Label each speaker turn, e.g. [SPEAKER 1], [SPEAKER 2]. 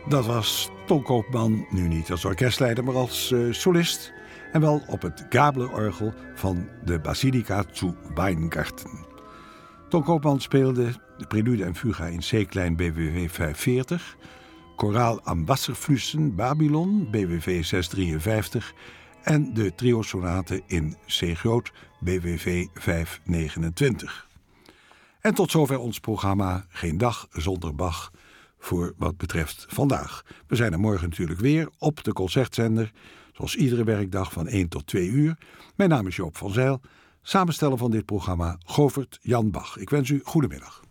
[SPEAKER 1] Dat was Ton Koopman, nu niet als orkestleider, maar als solist. En wel op het Gabler-orgel van de Basilica zu Weingarten. Ton Koopman speelde de prelude en fuga in C-klein BWV 540... Koraal am Wasserflüssen Babylon BWV 653... en de trio-sonate in C-groot BWV 529. En tot zover ons programma Geen dag zonder Bach voor wat betreft vandaag. We zijn er morgen natuurlijk weer op de Concertzender, zoals iedere werkdag van 1 tot 2 uur. Mijn naam is Joop van Zijl, samensteller van dit programma Govert Jan Bach. Ik wens u goedemiddag.